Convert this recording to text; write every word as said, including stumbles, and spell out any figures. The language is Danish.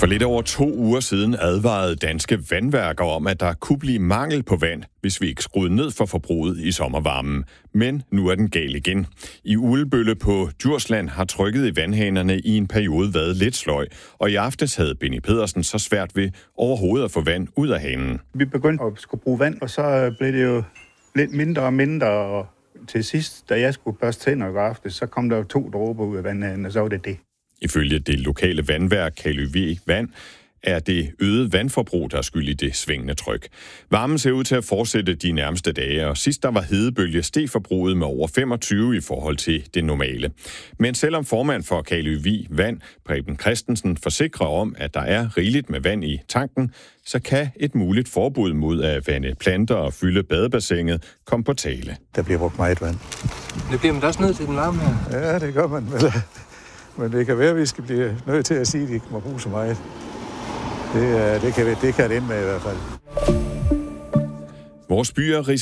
For lidt over to uger siden advarede danske vandværker om, at der kunne blive mangel på vand, hvis vi ikke skruede ned for forbruget i sommervarmen. Men nu er den gal igen. I Ulebølle på Djursland har trykket i vandhanerne i en periode været lidt sløj, og i aftes havde Benny Pedersen så svært ved overhovedet at få vand ud af hanen. Vi begyndte at skulle bruge vand, og så blev det jo lidt mindre og mindre, og til sidst, da jeg skulle børste tænder og gå aftes, så kom der jo to dråber ud af vandhanen, og så var det det. Ifølge det lokale vandværk Kalø Vand er det øget vandforbrug, der er skyld i det svingende tryk. Varmen ser ud til at fortsætte de nærmeste dage, og sidst der var hedebølge, steg forbruget med over femogtyve i forhold til det normale. Men selvom formand for Kalø Vand, Preben Christensen, forsikrer om, at der er rigeligt med vand i tanken, så kan et muligt forbud mod at vande planter og fylde badebassinet komme på tale. Der bliver brugt meget vand. Det bliver man da også nødt til den varme her. Ja, det gør man. Men det kan være, at vi skal blive nødt til at sige, at de ikke må bruge så meget. Det, det, kan, det kan det ende med i hvert fald. Vores byer